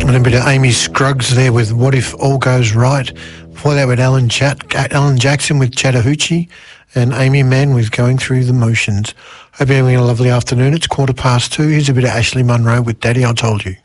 And a bit of Amy Scruggs there with What If All Goes Right. Before that with Alan Jackson with Chattahoochee and Amy Mann with Going Through the Motions. Hope you're having a lovely afternoon. It's 2:15. Here's a bit of Ashley Munro with Daddy, I Told You.